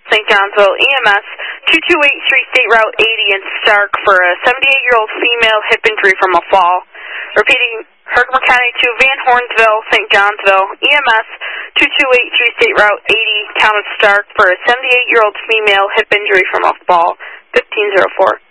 St. Johnsville, EMS 2283 State Route 80 in Stark for a 78-year-old female hip injury from a fall. Repeating, Herkimer County to Van Hornsville, St. Johnsville, EMS 2283 State Route 80, Town of Stark for a 78-year-old female hip injury from a fall, 1504.